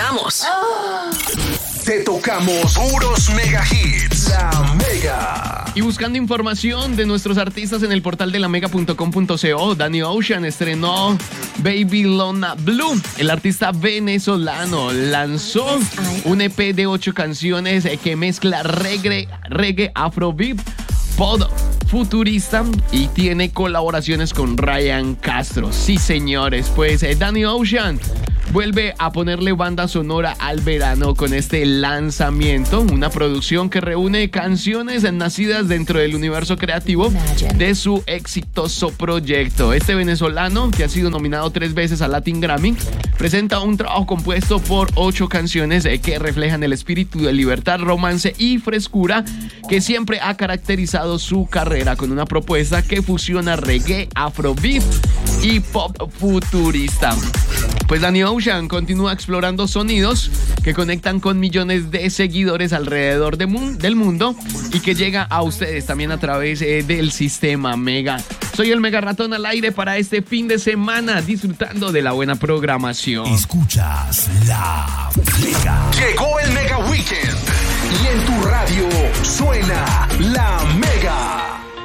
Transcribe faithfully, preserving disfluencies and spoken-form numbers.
tocamos. Oh. Te tocamos puros mega hits. La Mega. Y buscando información de nuestros artistas en el portal de la mega punto com punto co, Danny Ocean estrenó Babylona Blue. El artista venezolano lanzó un E P de ocho canciones que mezcla reggae, reggae afrobeat, pop futurista y tiene colaboraciones con Ryan Castro. Sí, señores, pues eh, Danny Ocean vuelve a ponerle banda sonora al verano con este lanzamiento, una producción que reúne canciones nacidas dentro del universo creativo de su exitoso proyecto. Este venezolano, que ha sido nominado tres veces a Latin Grammy, presenta un trabajo compuesto por ocho canciones que reflejan el espíritu de libertad, romance y frescura que siempre ha caracterizado su carrera, con una propuesta que fusiona reggae, afrobeat y pop futurista. Pues Danny Ocean continúa explorando sonidos que conectan con millones de seguidores alrededor de mu- del mundo y que llega a ustedes también a través eh, del sistema Mega. Soy el Mega Ratón al aire para este fin de semana, disfrutando de la buena programación. Escuchas la Mega. Llegó el Mega Weekend y en tu radio suena la Mega.